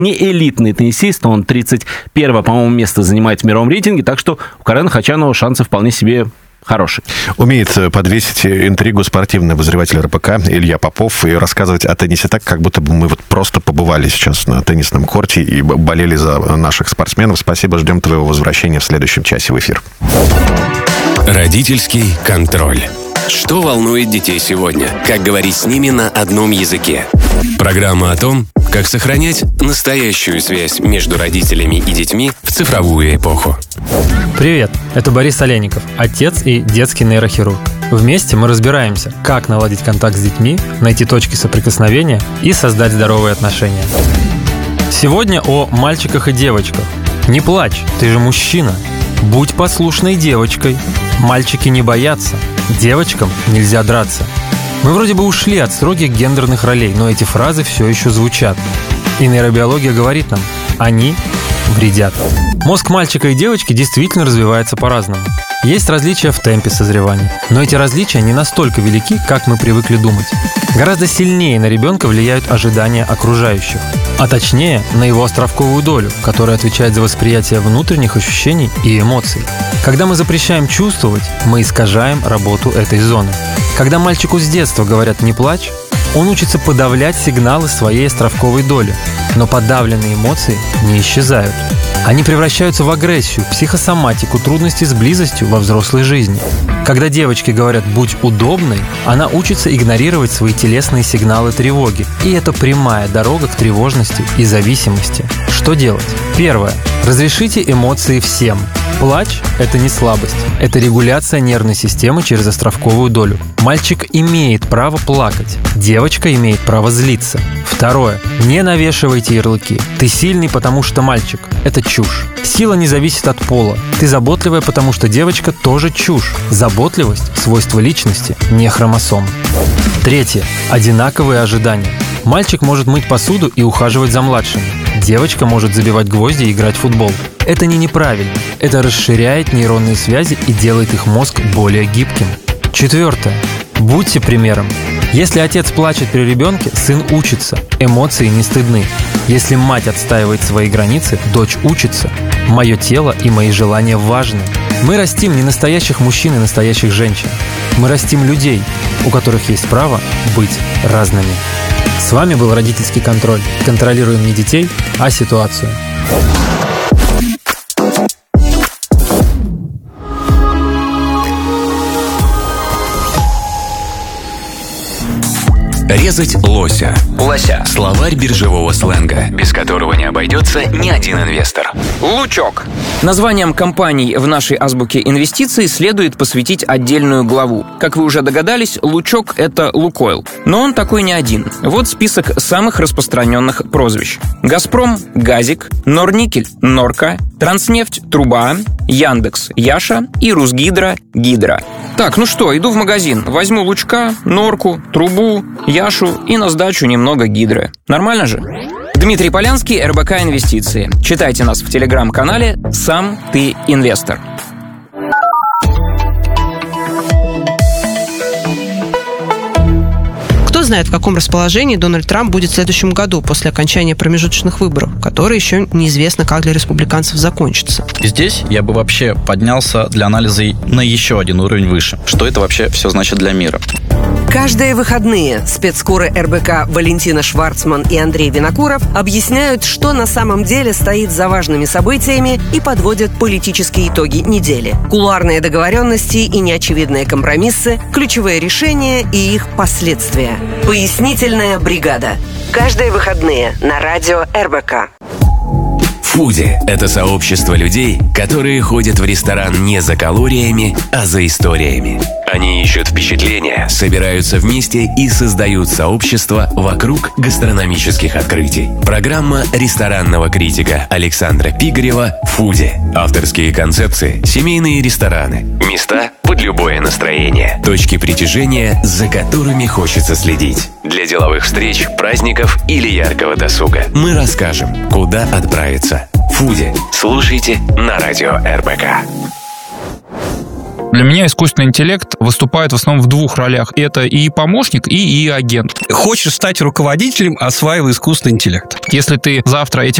не элитный теннисист, он 31-го, по-моему, место занимает в мировом рейтинге, так что у Карена Хачанова шансы вполне себе хороший. Умеет подвесить интригу спортивный обозреватель РБК Илья Попов и рассказывать о теннисе так, как будто бы мы вот просто побывали сейчас на теннисном корте и болели за наших спортсменов. Спасибо, ждем твоего возвращения в следующем часе в эфир. Родительский контроль. Что волнует детей сегодня? Как говорить с ними на одном языке? Программа о том, как сохранять настоящую связь между родителями и детьми в цифровую эпоху. Привет, это Борис Олейников, отец и детский нейрохирург. Вместе мы разбираемся, как наладить контакт с детьми, найти точки соприкосновения и создать здоровые отношения. Сегодня о мальчиках и девочках. Не плачь, ты же мужчина. Будь послушной девочкой. Мальчики не боятся. Девочкам нельзя драться. Мы вроде бы ушли от строгих гендерных ролей, но эти фразы все еще звучат. И нейробиология говорит нам, они вредят. Мозг мальчика и девочки действительно развивается по-разному. Есть различия в темпе созревания, но эти различия не настолько велики, как мы привыкли думать. Гораздо сильнее на ребенка влияют ожидания окружающих, а точнее на его островковую долю, которая отвечает за восприятие внутренних ощущений и эмоций. Когда мы запрещаем чувствовать, мы искажаем работу этой зоны. Когда мальчику с детства говорят «не плачь», он учится подавлять сигналы своей островковой доли, но подавленные эмоции не исчезают. Они превращаются в агрессию, психосоматику, трудности с близостью во взрослой жизни. Когда девочке говорят «будь удобной», она учится игнорировать свои телесные сигналы тревоги. И это прямая дорога к тревожности и зависимости. Что делать? Первое. Разрешите эмоции всем. Плач – это не слабость. Это регуляция нервной системы через островковую долю. Мальчик имеет право плакать. Девочка имеет право злиться. Второе. Не навешивайте ярлыки. Ты сильный, потому что мальчик. Это чушь. Сила не зависит от пола. Ты заботливая, потому что девочка тоже чушь. Заботливость – свойство личности, не хромосом. Третье. Одинаковые ожидания. Мальчик может мыть посуду и ухаживать за младшими. Девочка может забивать гвозди и играть в футбол. Это не неправильно. Это расширяет нейронные связи и делает их мозг более гибким. Четвертое. Будьте примером. Если отец плачет при ребенке, сын учится. Эмоции не стыдны. Если мать отстаивает свои границы, дочь учится. Мое тело и мои желания важны. Мы растим не настоящих мужчин и настоящих женщин. Мы растим людей, у которых есть право быть разными. С вами был Родительский контроль. Контролируем не детей, а ситуацию. Резать лося. Лося. Словарь биржевого сленга, без которого не обойдется ни один инвестор. Лучок. Названием компаний в нашей азбуке инвестиций следует посвятить отдельную главу. Как вы уже догадались, Лучок — это Лукойл. Но он такой не один. Вот список самых распространенных прозвищ. Газпром — Газик, Норникель — Норка, Транснефть — Труба, Яндекс — Яша и Русгидро — Гидро. Так, ну что, иду в магазин, возьму Лучка, Норку, Трубу, Яшу и на сдачу немного Гидры. Нормально же? Дмитрий Полянский, РБК Инвестиции. Читайте нас в телеграм-канале «Сам ты инвестор». Кто знает, в каком расположении Дональд Трамп будет в следующем году после окончания промежуточных выборов, которые еще неизвестно, как для республиканцев закончатся. Здесь я бы вообще поднялся для анализа на еще один уровень выше. Что это вообще все значит для мира? Каждые выходные спецкоры РБК Валентина Шварцман и Андрей Винокуров объясняют, что на самом деле стоит за важными событиями и подводят политические итоги недели. Кулуарные договоренности и неочевидные компромиссы, ключевые решения и их последствия. Пояснительная бригада. Каждые выходные на радио РБК. Фуди – это сообщество людей, которые ходят в ресторан не за калориями, а за историями. Они ищут впечатления, собираются вместе и создают сообщество вокруг гастрономических открытий. Программа ресторанного критика Александра Пигарева «Фуди». Авторские концепции, семейные рестораны, места под любое настроение, точки притяжения, за которыми хочется следить. Для деловых встреч, праздников или яркого досуга. Мы расскажем, куда отправиться. «Фуди». Слушайте на радио РБК. Для меня искусственный интеллект выступает в основном в двух ролях. Это и помощник, и агент. Хочешь стать руководителем, осваивай искусственный интеллект. Если ты завтра этим